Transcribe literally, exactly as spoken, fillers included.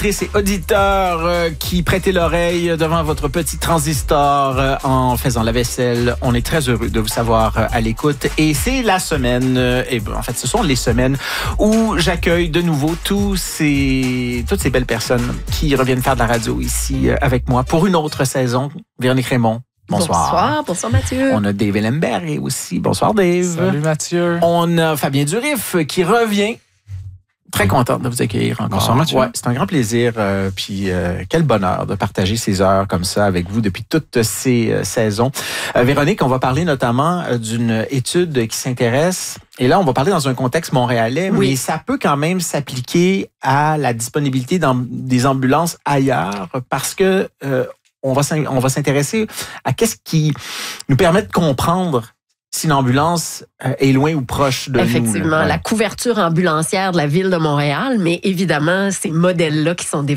auditrices et auditeurs euh, qui prêtez l'oreille devant votre petit transistor euh, en faisant la vaisselle. On est très heureux de vous savoir euh, à l'écoute. Et c'est la semaine, euh, et ben, en fait, ce sont les semaines où j'accueille de nouveau tous ces, toutes ces belles personnes qui reviennent faire de la radio ici euh, avec moi pour une autre saison. Véronique Raymond. Bonsoir. Bonsoir, bonsoir Mathieu. On a Dave Lambert aussi. Bonsoir Dave. Salut Mathieu. On a Fabien Durif qui revient. Très contente de vous accueillir encore. Bonsoir Mathieu. Ouais, c'est un grand plaisir. Euh, puis euh, quel bonheur de partager ces heures comme ça avec vous depuis toutes ces euh, saisons. Euh, Véronique, on va parler notamment euh, d'une étude qui s'intéresse. Et là, on va parler dans un contexte montréalais, oui. mais ça peut quand même s'appliquer à la disponibilité dans des ambulances ailleurs parce que euh, on va on va s'intéresser à qu'est-ce qui nous permet de comprendre si l'ambulance est loin ou proche de Effectivement, nous. Effectivement, la couverture ambulancière de la Ville de Montréal, mais évidemment, ces modèles-là qui sont développés